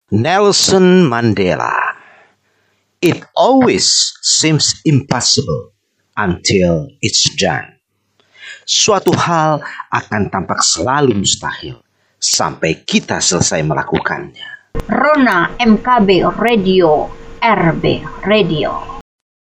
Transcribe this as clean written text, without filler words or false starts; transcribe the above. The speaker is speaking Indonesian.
Nelson Mandela. It always seems impossible until it's done. Suatu hal akan tampak selalu mustahil sampai kita selesai melakukannya. Rona MKB Radio, RB Radio.